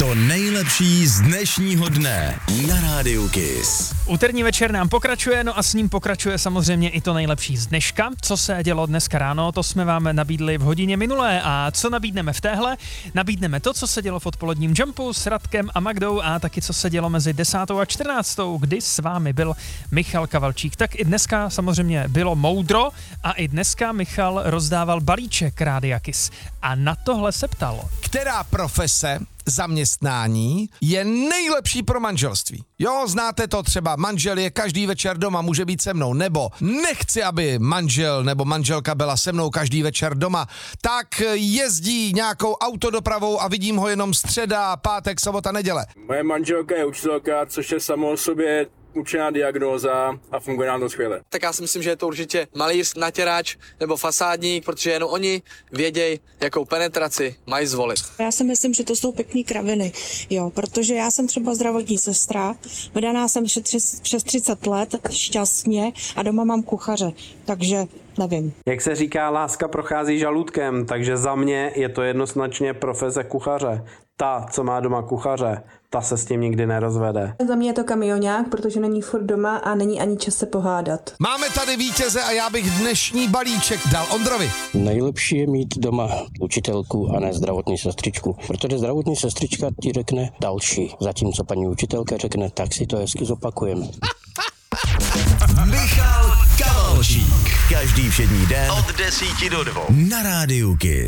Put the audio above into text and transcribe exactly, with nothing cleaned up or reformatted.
To nejlepší z dnešního dne na Rádiu Kiss. Úterní večer nám pokračuje, no a s ním pokračuje samozřejmě i to nejlepší z dneška. Co se dělo dneska ráno, to jsme vám nabídli v hodině minulé. A co nabídneme v téhle? Nabídneme to, co se dělo v odpoledním Jumpu s Radkem a Magdou a taky co se dělo mezi desátou a čtrnáctou, kdy s vámi byl Michal Kavalčík. Tak i dneska samozřejmě bylo moudro a i dneska Michal rozdával balíček Rádia Kiss. A na tohle se ptal. Která profese, zaměstnání je nejlepší pro manželství? Jo, znáte to třeba, manžel je každý večer doma, může být se mnou, nebo nechci, aby manžel nebo manželka byla se mnou každý večer doma, tak jezdí nějakou autodopravou a vidím ho jenom středa, pátek, sobota, neděle. Moje manželka je učitelka, což je samo o sobě určená diagnóza a funguje nám to skvěle. Tak já si myslím, že je to určitě malíř, natěrač nebo fasádník, protože jenom oni vědějí, jakou penetraci mají zvolit. Já si myslím, že to jsou pěkný kraviny, jo, protože já jsem třeba zdravotní sestra, vydaná jsem přes třicet let, šťastně a doma mám kuchaře, takže nevím. Jak se říká, láska prochází žaludkem, takže za mě je to jednoznačně profese kuchaře. Ta, co má doma kuchaře, ta se s tím nikdy nerozvede. Za mě je to kamionák, protože není furt doma a není ani čas se pohádat. Máme tady vítěze a já bych dnešní balíček dal Ondrovi. Nejlepší je mít doma učitelku a ne zdravotní sestřičku, protože zdravotní sestřička ti řekne další, zatímco paní učitelka řekne, tak si to hezky zopakujeme. Michal Kavalčík. Každý všední den od desíti do dvou na Rádiu Kiss.